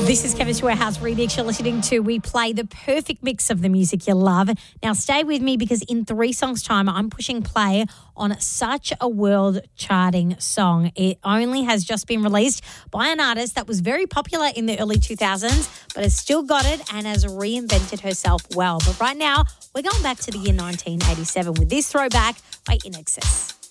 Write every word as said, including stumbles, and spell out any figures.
This is Chemist Warehouse Remix. You're listening to We Play the perfect mix of the music you love. Now stay with me because in three songs' time, I'm pushing play on such a world-charting song. It only has just been released by an artist that was very popular in the early two thousands, but has still got it and has reinvented herself well. But right now, we're going back to the year nineteen eighty-seven with this throwback by In Excess.